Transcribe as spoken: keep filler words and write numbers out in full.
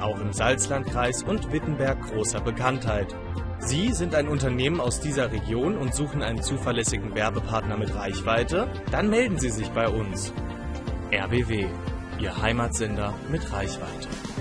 auch im Salzlandkreis und Wittenberg großer Bekanntheit. Sie sind ein Unternehmen aus dieser Region und suchen einen zuverlässigen Werbepartner mit Reichweite? Dann melden Sie sich bei uns. R B W, Ihr Heimatsender mit Reichweite.